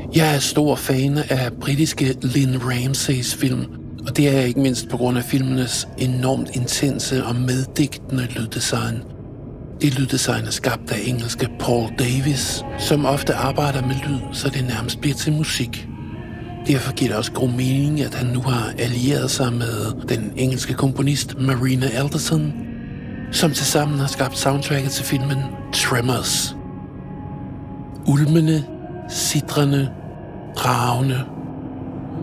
Jeg er stor fan af britiske Lynn Ramsays film, og det er ikke mindst på grund af filmenes enormt intense og meddigtende lyddesign. Det lyddesign er skabt af engelske Paul Davis, som ofte arbejder med lyd, så det nærmest bliver til musik. Derfor giver det også god mening, at han nu har allieret sig med den engelske komponist Marina Alderson, som tilsammen har skabt soundtracket til filmen Tremors. Ulmende, sidrende, dragende